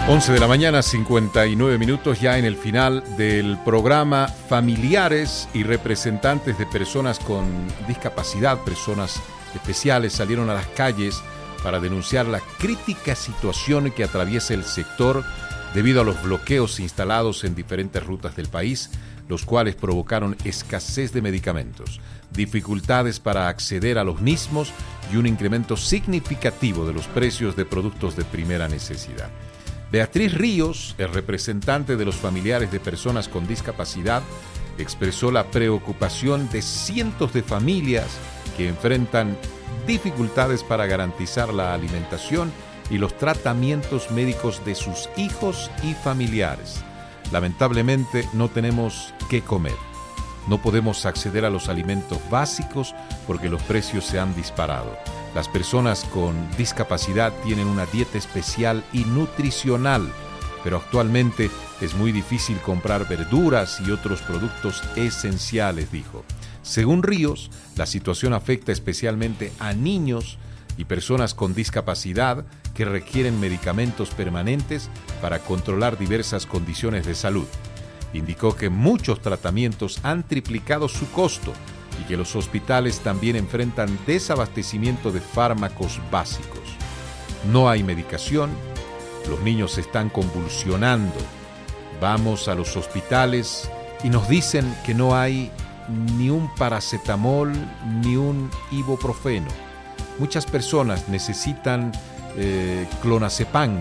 11 de la mañana, 59 minutos, ya en el final del programa. Familiares y representantes de personas con discapacidad, personas especiales, salieron a las calles para denunciar la crítica situación que atraviesa el sector debido a los bloqueos instalados en diferentes rutas del país, los cuales provocaron escasez de medicamentos, dificultades para acceder a los mismos y un incremento significativo de los precios de productos de primera necesidad. Beatriz Ríos, el representante de los familiares de personas con discapacidad, expresó la preocupación de cientos de familias que enfrentan dificultades para garantizar la alimentación y los tratamientos médicos de sus hijos y familiares. Lamentablemente no tenemos qué comer. No podemos acceder a los alimentos básicos porque los precios se han disparado. Las personas con discapacidad tienen una dieta especial y nutricional, pero actualmente es muy difícil comprar verduras y otros productos esenciales, dijo. Según Ríos, la situación afecta especialmente a niños y personas con discapacidad que requieren medicamentos permanentes para controlar diversas condiciones de salud. Indicó que muchos tratamientos han triplicado su costo y que los hospitales también enfrentan desabastecimiento de fármacos básicos. No hay medicación, los niños están convulsionando. Vamos a los hospitales y nos dicen que no hay ni un paracetamol ni un ibuprofeno. Muchas personas necesitan clonazepam,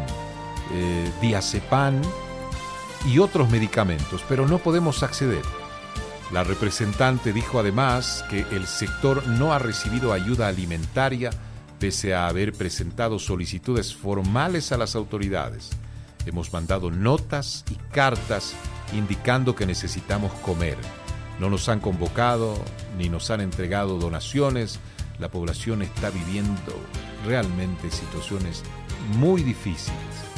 diazepam y otros medicamentos, pero no podemos acceder. La representante dijo además que el sector no ha recibido ayuda alimentaria pese a haber presentado solicitudes formales a las autoridades. Hemos mandado notas y cartas indicando que necesitamos comer. No nos han convocado ni nos han entregado donaciones. La población está viviendo realmente situaciones muy difíciles.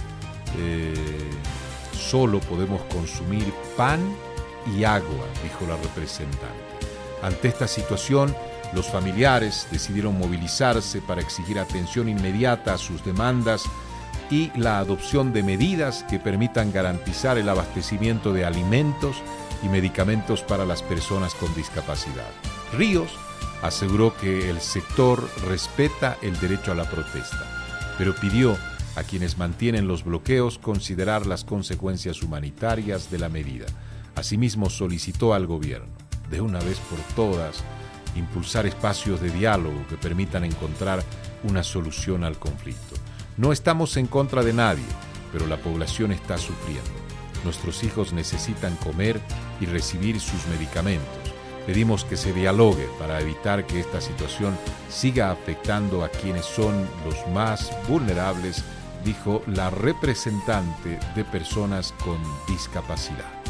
Solo podemos consumir pan y agua, dijo la representante. Ante esta situación, los familiares decidieron movilizarse para exigir atención inmediata a sus demandas y la adopción de medidas que permitan garantizar el abastecimiento de alimentos y medicamentos para las personas con discapacidad. Ríos aseguró que el sector respeta el derecho a la protesta, pero pidió a quienes mantienen los bloqueos considerar las consecuencias humanitarias de la medida. Asimismo, solicitó al gobierno, de una vez por todas, impulsar espacios de diálogo que permitan encontrar una solución al conflicto. No estamos en contra de nadie, pero la población está sufriendo. Nuestros hijos necesitan comer y recibir sus medicamentos. Pedimos que se dialogue para evitar que esta situación siga afectando a quienes son los más vulnerables, dijo la representante de personas con discapacidad.